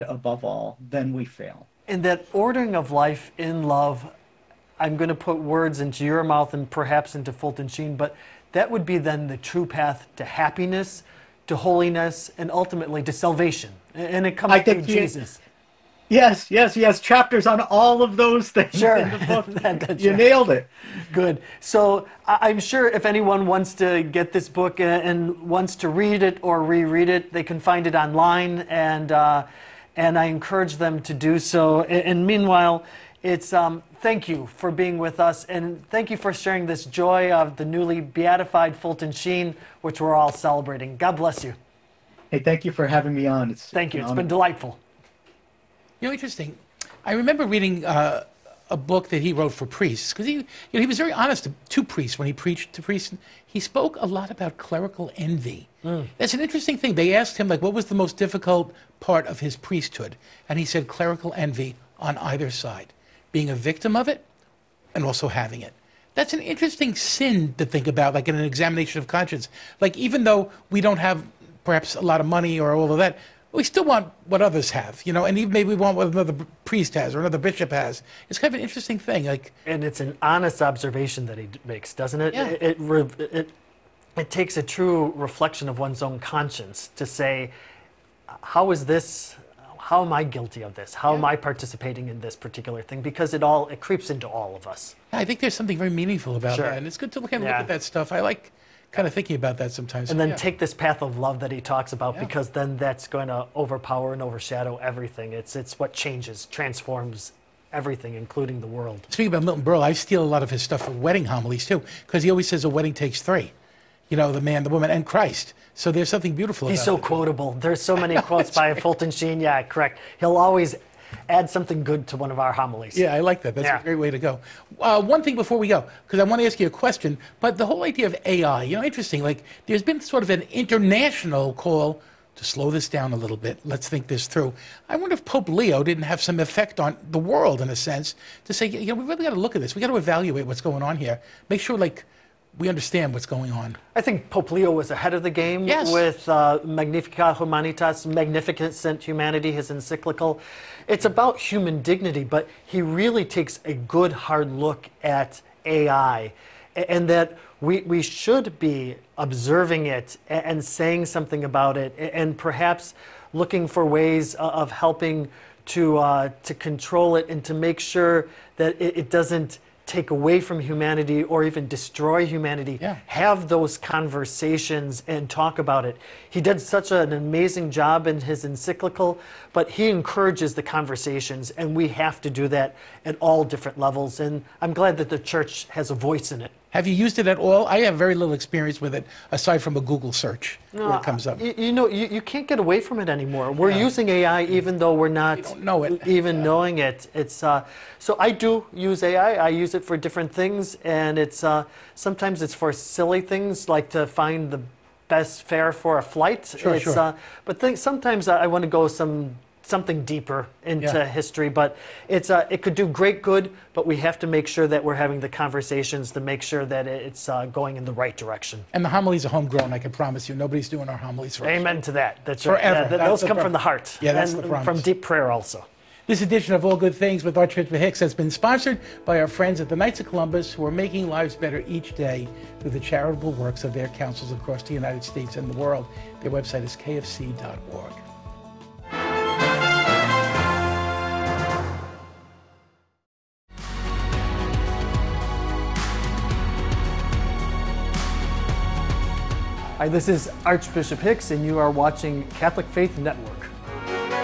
above all, then we fail. And that ordering of life in love, I'm going to put words into your mouth and perhaps into Fulton Sheen, but that would be then the true path to happiness, to holiness, and ultimately to salvation. And it comes I through think Jesus. yes, yes, yes. Chapters on all of those things Sure. in the book. That's You right. nailed it. Good. So I'm sure if anyone wants to get this book and wants to read it or reread it, they can find it online, and I encourage them to do so. And meanwhile, it's thank you for being with us, and thank you for sharing this joy of the newly beatified Fulton Sheen, which we're all celebrating. God bless you. Hey, thank you for having me on. Thank you. an It's honor. been delightful. You know, interesting. I remember reading a book that he wrote for priests because he was very honest to priests when he preached to priests. He spoke a lot about clerical envy. That's an interesting thing. They asked him, like, what was the most difficult part of his priesthood? And he said clerical envy on either side, being a victim of it and also having it. That's an interesting sin to think about, like in an examination of conscience. Like, even though we don't have perhaps a lot of money or all of that, we still want what others have, you know, and even maybe we want what another priest has or another bishop has. It's kind of an interesting thing. Like, And it's an honest observation that he makes, doesn't it? Yeah. It takes a true reflection of one's own conscience to say, how is this? How am I guilty of this? How am I participating in this particular thing? Because it creeps into all of us. I think there's something very meaningful about Sure. that, and it's good to look Yeah. at that stuff. I like kind of thinking about that sometimes. And then Yeah. take this path of love that he talks about, Yeah. because then that's going to overpower and overshadow everything. It's what changes, transforms everything, including the world. Speaking about Milton Berle, I steal a lot of his stuff for wedding homilies too, because he always says a wedding takes three. You know, the man, the woman, and Christ. So there's something beautiful He's about so it. quotable. There's so many quotes by Fulton Sheen. Yeah, correct. He'll always add something good to one of our homilies. Yeah, I like that. That's Yeah. a great way to go. One thing before we go, because I want to ask you a question, but the whole idea of AI, you know, interesting. Like, there's been sort of an international call to slow this down a little bit. Let's think this through. I wonder if Pope Leo didn't have some effect on the world, in a sense, to say, you know, we really got to look at this. We got to evaluate what's going on here. Make sure, like, we understand what's going on. I think Pope Leo was ahead of the game Yes. with Magnificat Humanitas, Magnificent Humanity, his encyclical. It's about human dignity, but he really takes a good hard look at AI, and that we should be observing it and saying something about it, and perhaps looking for ways of helping to control it and to make sure that it doesn't take away from humanity or even destroy humanity. Yeah. Have those conversations and talk about it. He did such an amazing job in his encyclical, but he encourages the conversations, and we have to do that at all different levels. And I'm glad that the church has a voice in it. Have you used it at all? I have very little experience with it, aside from a Google search where it comes up. You know, you can't get away from it anymore. We're using AI even though we're not don't know it. even knowing it. It's so I do use AI. I use it for different things, and it's sometimes it's for silly things like to find the best fare for a flight. Sure, sure. But sometimes I want to go something deeper into Yeah. history, but it could do great good, but we have to make sure that we're having the conversations to make sure that it's going in the right direction. And the homilies are homegrown, I can promise you. Nobody's doing our homilies for us. Amen to that. That's Forever. right. That's Those the come pro- from the heart. Yeah, that's and the promise. from deep prayer also. This edition of All Good Things with Archbishop Hicks has been sponsored by our friends at the Knights of Columbus, who are making lives better each day through the charitable works of their councils across the United States and the world. Their website is kfc.org. Hi, this is Archbishop Hicks, and you are watching Catholic Faith Network.